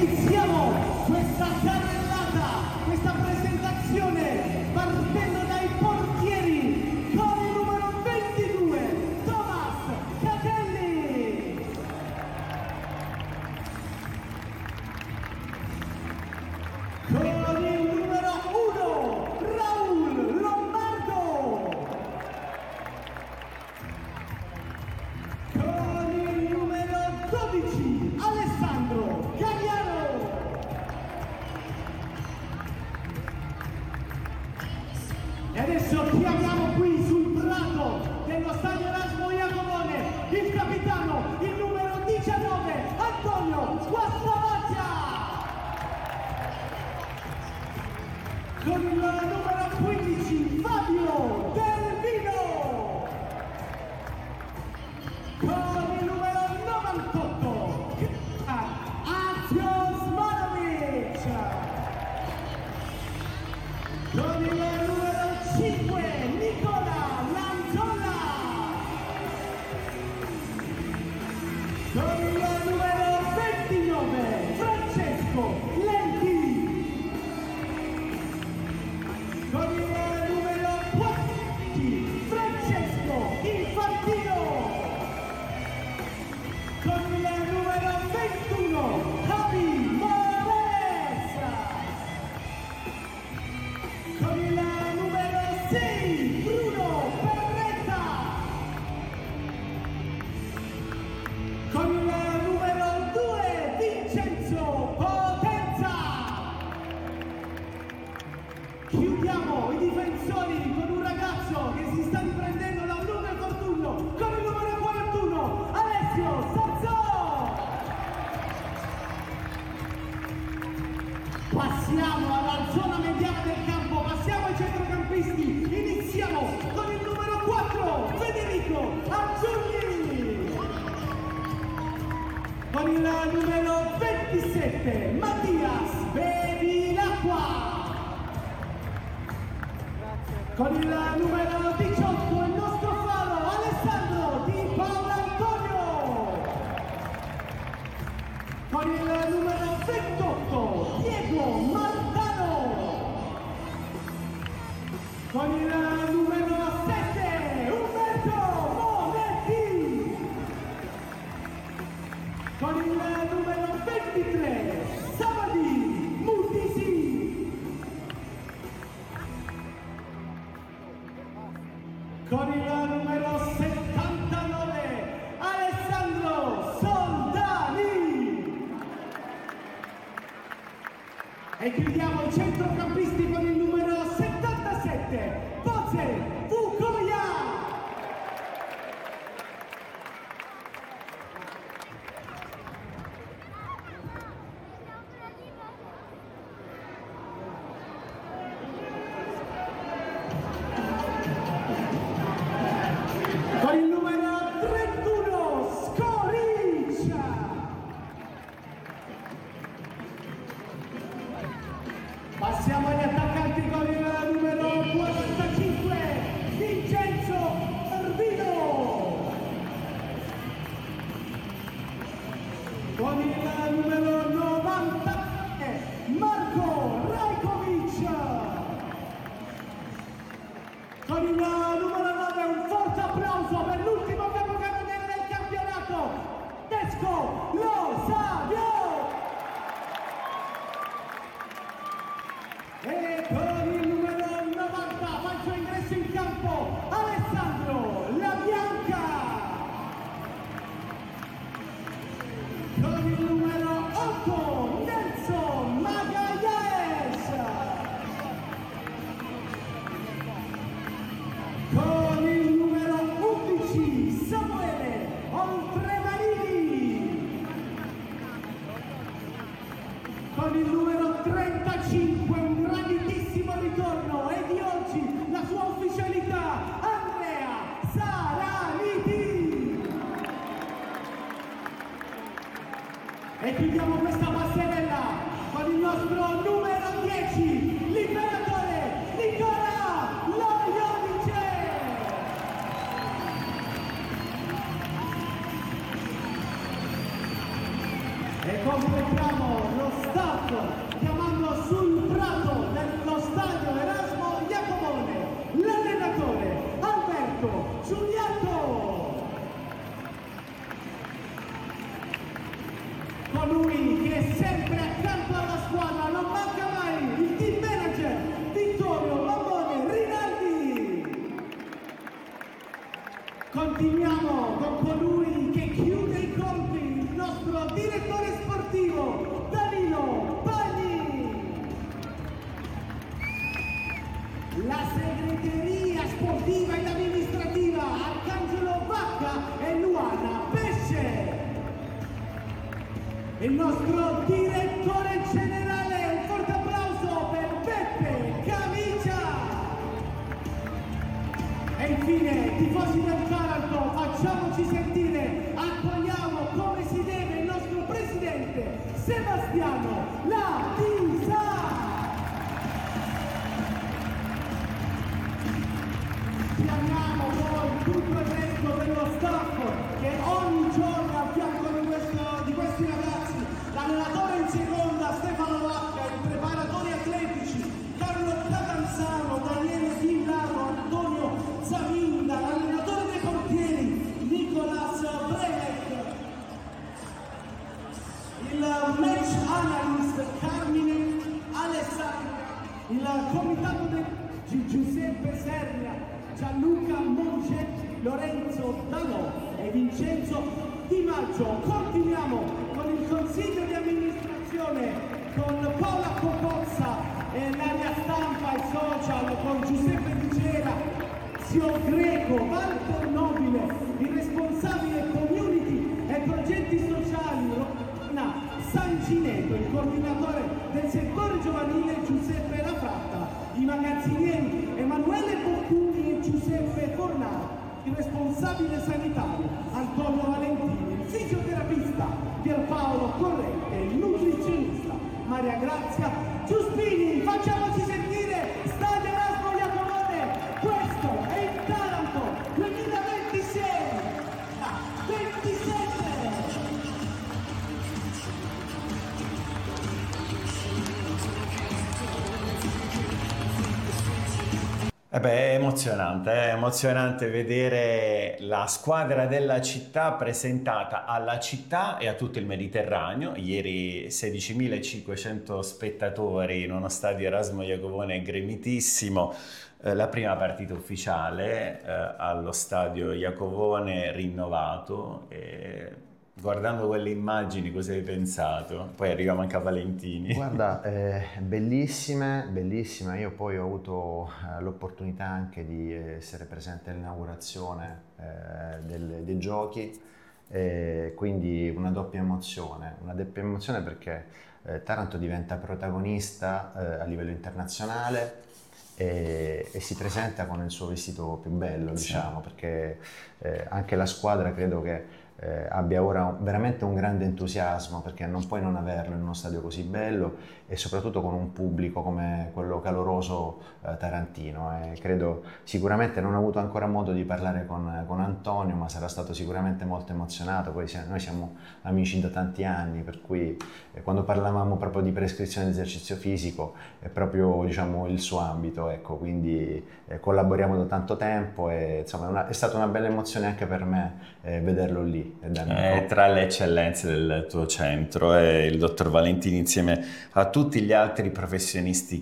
iniziamo questa carrellata, questa presentazione partendo dai portieri con il numero 22 Thomas Catelli, con il numero 1 Raul Lombardo, con il numero 12 Alessandro Gagliano, e adesso chiamiamo qui sul prato dello stadio Erasmo Iacobone il capitano, il numero 19 Antonio Guastavaccia, con il numero 15 Fabio Del Vino, con il numero 98 Azio Smanovic, con il numero 5 Nicola Lanzola, con il numero 29 Francesco Lenti, con il numero 14 Francesco Infantino, con il numero 21 Javi Morales, con il numero 6 Bruno Perretta, con il numero 2 Vincenzo Potenza. Chiudiamo i difensori con un ragazzo che si sta riprendendo da un lungo infortunio, con il numero 41 Alessio Sarzò. Passiamo alla zona mediana del campo, passiamo ai centrocampisti, iniziamo con il numero 4 Federico Azzurri, con il numero 27 Mattias Bevilacqua, con il numero 18 il nostro faro Alessandro Di Paolo Antonio, con il numero 28 Diego Martano, con il numero 7 Umberto Monetti, con il numero 23 Sabadi Mutisi, con il numero 79 Alessandro Soldani, e chiudiamo i centrocampisti con il numero 77 Boze Vukoya. Con il numero 31 Skoric, passiamo agli attaccanti con il numero 45 Vincenzo Urbino, con il numero 90 Marco Rajkovic, con il numero 9 un forte applauso per l'ultimo capocannoniere del campionato Desco Lo Savio, e con il numero 90 fa il suo ingresso in campo Alessandro La Bianca, con il numero 8 Nelson Magallanes, con il numero 11 Samuele Oltremarini, con il numero 35 un grandissimo ritorno e di oggi la sua ufficialità Andrea Saraniti. E chiudiamo questa passerella con il nostro numero 10 l'imperatore Nicola Loiodice. E completiamo lo staff chiamando sul prato dello stadio Erasmo Iacovone l'allenatore Alberto Giulietto. Colui che è sempre accanto alla squadra, non manca mai, il team manager Vittorio Mammone Rinaldi. Continuiamo con colui che chiude i conti, il nostro direttore sportivo Danilo Bagni. La segreteria sportiva ed amministrativa Arcangelo Vacca e Luana Pesce. Il nostro direttore generale, un forte applauso per Beppe Camicia. E infine, tifosi del Taranto, facciamoci sentire, accogliamo come si deve il nostro presidente Sebastiano La Pisa. Chiamiamo poi tutto il resto dello staff che ogni giorno a fianco di questi ragazzi, l'allenatore in seconda Stefano Vacca, i preparatori atletici Carlo Catanzaro, Daniele Villaro, Antonio Zaminda, l'allenatore dei portieri Nicolas Bremek, il match analyst Carmine Alessandra, il comitato di Giuseppe Serra, Gianluca Mongetti, Lorenzo Dalò e Vincenzo Di Maggio. Continuiamo con il consiglio di amministrazione con Paola Cocozza e l'area stampa e social con Giuseppe Vigera, Zio Greco, Walter Nobile, il responsabile community e progetti sociali Rona Sangineto, il coordinatore del settore giovanile Giuseppe Lafratta, i magazzinieri Emanuele Boccuni e Giuseppe Fornaro, il responsabile sanitario Antonio Valentini, il fisioterapista Pierpaolo Corrente, il nutrizionista Maria Grazia Giuspini. Facciamoci sentire, Stadio Erasmo Iacovone, questo è il Taranto 2026, 27. È emozionante vedere la squadra della città presentata alla città e a tutto il Mediterraneo. Ieri 16.500 spettatori in uno stadio Erasmo Iacovone gremitissimo, la prima partita ufficiale allo stadio Iacovone rinnovato. Guardando quelle immagini, cosa hai pensato? Poi arriviamo anche a Valentini. Guarda, bellissime. Io poi ho avuto l'opportunità anche di essere presente all'inaugurazione dei giochi, quindi una doppia emozione perché Taranto diventa protagonista a livello internazionale e si presenta con il suo vestito più bello, diciamo, perché anche la squadra credo che abbia ora veramente un grande entusiasmo, perché non puoi non averlo in uno stadio così bello e soprattutto con un pubblico come quello caloroso tarantino. Credo sicuramente, non ho avuto ancora modo di parlare con Antonio, ma sarà stato sicuramente molto emozionato. Poi noi siamo amici da tanti anni, per cui quando parlavamo proprio di prescrizione di esercizio fisico è proprio, diciamo, il suo ambito, ecco, quindi collaboriamo da tanto tempo e insomma è stata una bella emozione anche per me vederlo lì. Tra le eccellenze del tuo centro, il dottor Valentini insieme a tutti gli altri professionisti